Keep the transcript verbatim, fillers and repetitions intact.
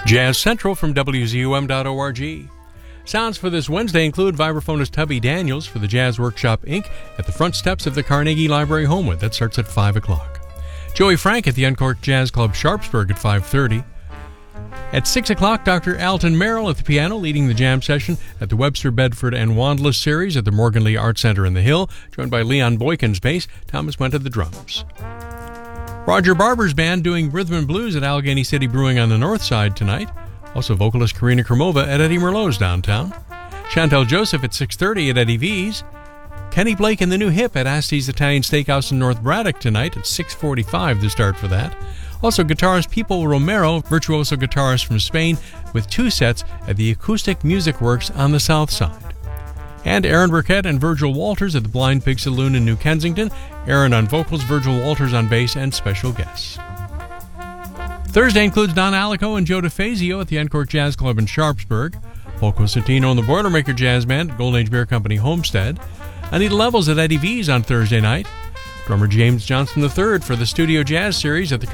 Jazz Central from W Z U M dot org. Sounds for this Wednesday include vibraphonist Tubby Daniels for the Jazz Workshop, Incorporated at the front steps of the Carnegie Library Homewood. That starts at five o'clock. Joey Frank at the Uncorked Jazz Club Sharpsburg at five thirty. At six o'clock, Doctor Alton Merrill at the piano leading the jam session at the Webster, Bedford, and Wandless series at the Morgan Lee Art Center in the Hill, joined by Leon Boykins bass, Thomas Went at the drums. Roger Barber's band doing rhythm and blues at Allegheny City Brewing on the north side tonight. Also vocalist Karina Kromova at Eddie Merlot's downtown. Chantel Joseph at six thirty at Eddie V's. Kenny Blake and the New Hip at Asti's Italian Steakhouse in North Braddock tonight at six forty-five to start for that. Also guitarist Pipo Romero, virtuoso guitarist from Spain, with two sets at the Acoustic Music Works on the south side. And Aaron Burkett and Virgil Walters at the Blind Pig Saloon in New Kensington. Aaron on vocals, Virgil Walters on bass, and special guests. Thursday includes Don Alico and Joe DeFazio at the Uncorked Jazz Club in Sharpsburg. Paul Cosentino and the Boilermaker Jazz Band at Golden Age Beer Company Homestead. Anita Levels at Eddie V's on Thursday night. Drummer James Johnson the third for the Studio Jazz Series at the